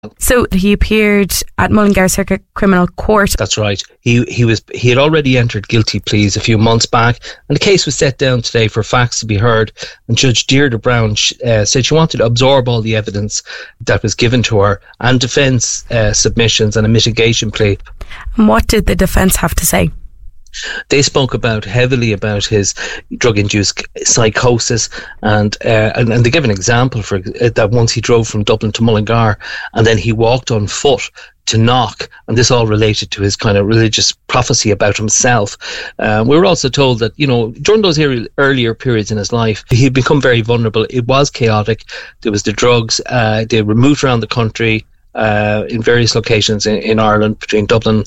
So he appeared at Mullingar Circuit Criminal Court. That's right. He had already entered guilty pleas a few months back, and the case was set down today for facts to be heard. And Judge Deirdre Brown said she wanted to absorb all the evidence that was given to her and defence submissions and a mitigation plea. And what did the defence have to say? They spoke heavily about his drug-induced psychosis, and they give an example for that. Once he drove from Dublin to Mullingar, and then he walked on foot to Knock, and this all related to his kind of religious prophecy about himself. We were also told that, during those earlier periods in his life, he'd become very vulnerable. It was chaotic. There was the drugs. They were moved around the country in various locations in Ireland, between Dublin,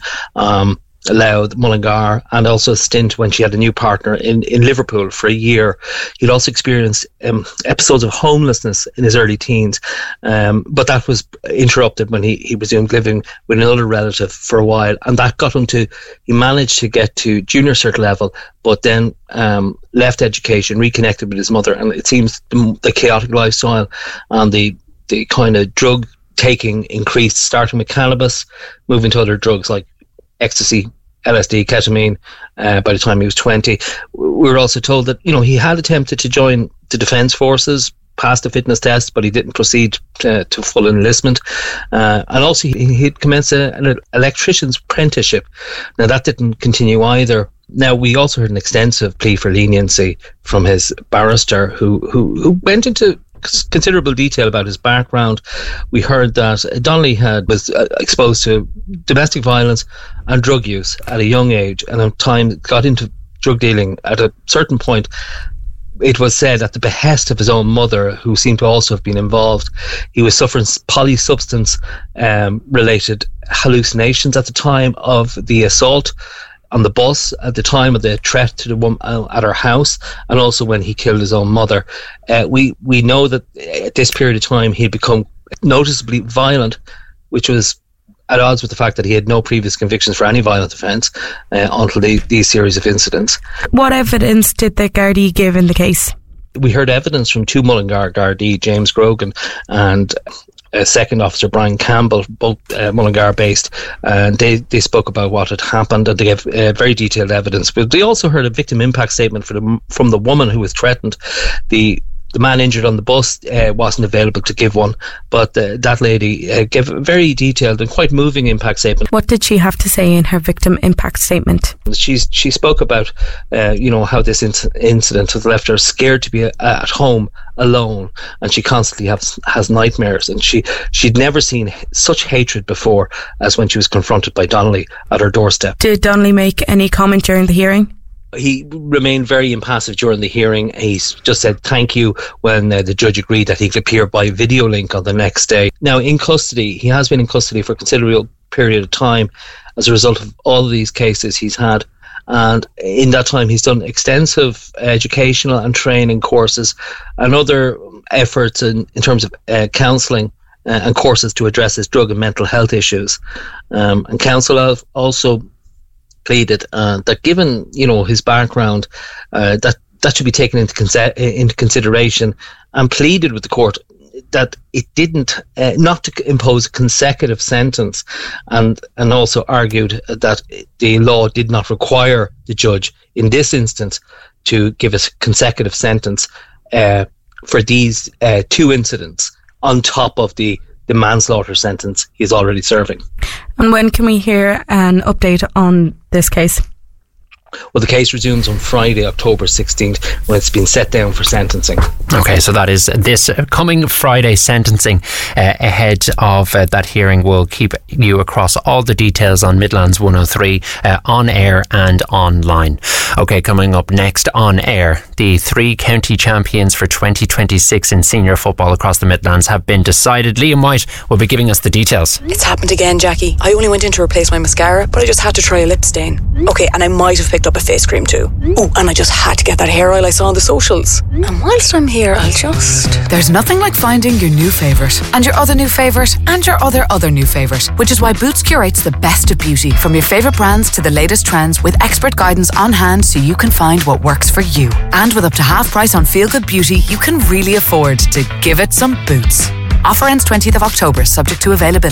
Louth, Mullingar, and also a stint when she had a new partner in Liverpool for a year. He'd also experienced episodes of homelessness in his early teens, but that was interrupted when he resumed living with another relative for a while, and that got him he managed to get to junior cert level, but then left education, reconnected with his mother, and it seems the chaotic lifestyle and the kind of drug taking increased, starting with cannabis, moving to other drugs like ecstasy, LSD, ketamine, by the time he was 20. We were also told that, he had attempted to join the Defence Forces, passed the fitness test, but he didn't proceed to full enlistment. And also he'd commenced an electrician's apprenticeship. Now that didn't continue either. Now, we also heard an extensive plea for leniency from his barrister, who went into considerable detail about his background. We heard that Donnelly was exposed to domestic violence and drug use at a young age, and at times got into drug dealing at a certain point. It was said at the behest of his own mother, who seemed to also have been involved. He was suffering polysubstance related hallucinations at the time of the assault on the bus, at the time of the threat to the woman at her house, and also when he killed his own mother. We know that at this period of time he'd become noticeably violent, which was at odds with the fact that he had no previous convictions for any violent offence until these series of incidents. What evidence did the Gardaí give in the case? We heard evidence from two Mullingar Gardaí, James Grogan and Second Officer Brian Campbell, both Mullingar based, and they spoke about what had happened, and they gave very detailed evidence. But they also heard a victim impact statement from the woman who was threatened. The man injured on the bus wasn't available to give one, but that lady gave a very detailed and quite moving impact statement. What did she have to say in her victim impact statement? She spoke about how this incident has left her scared to be at home alone, and she constantly has nightmares, and she'd never seen such hatred before as when she was confronted by Donnelly at her doorstep. Did Donnelly make any comment during the hearing? He remained very impassive during the hearing. He just said thank you when the judge agreed that he could appear by video link on the next day. Now, in custody, he has been in custody for a considerable period of time as a result of all of these cases he's had. And in that time, he's done extensive educational and training courses and other efforts in terms of counselling and courses to address his drug and mental health issues. And counsel have also pleaded that given his background, that should be taken into consideration, and pleaded with the court that it didn't not to impose a consecutive sentence, and also argued that the law did not require the judge in this instance to give a consecutive sentence for these two incidents on top of the manslaughter sentence he's already serving. And when can we hear an update on this case? Well, the case resumes on Friday, October 16th, when it's been set down for sentencing. Okay, so that is this coming Friday sentencing. Ahead of that hearing, we'll keep you across all the details on Midlands 103 on air and online. Okay, coming up next on air, the three county champions for 2026 in senior football across the Midlands have been decided. Liam White will be giving us the details. It's happened again, Jackie. I only went in to replace my mascara, but I just had to try a lip stain. Okay, and I might have picked up a face cream too. Oh, and I just had to get that hair oil I saw on the socials. And whilst I'm here, I'll just... There's nothing like finding your new favourite, and your other new favourite, and your other new favourite, which is why Boots curates the best of beauty, from your favourite brands to the latest trends, with expert guidance on hand so you can find what works for you. And with up to half price on feel good beauty, you can really afford to give it some Boots. Offer ends 20th of October, subject to availability.